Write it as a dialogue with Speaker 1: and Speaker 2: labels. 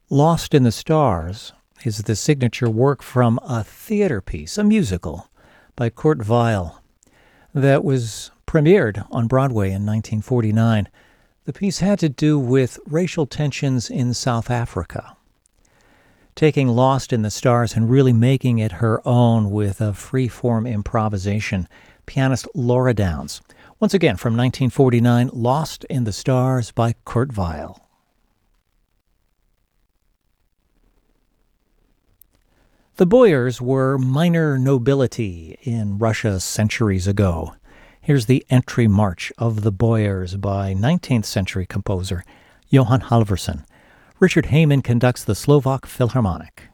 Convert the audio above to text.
Speaker 1: Lost in the Stars is the signature work from a theater piece, a musical, by Kurt Weill that was premiered on Broadway in 1949. The piece had to do with racial tensions in South Africa. Taking Lost in the Stars and really making it her own with a free-form improvisation, pianist Laura Downs. Once again, from 1949, Lost in the Stars by Kurt Weill. The Boyars were minor nobility in Russia centuries ago. Here's the entry march of the Boyars by 19th century composer Johann Halvorsen. Richard Heyman conducts the Slovak Philharmonic.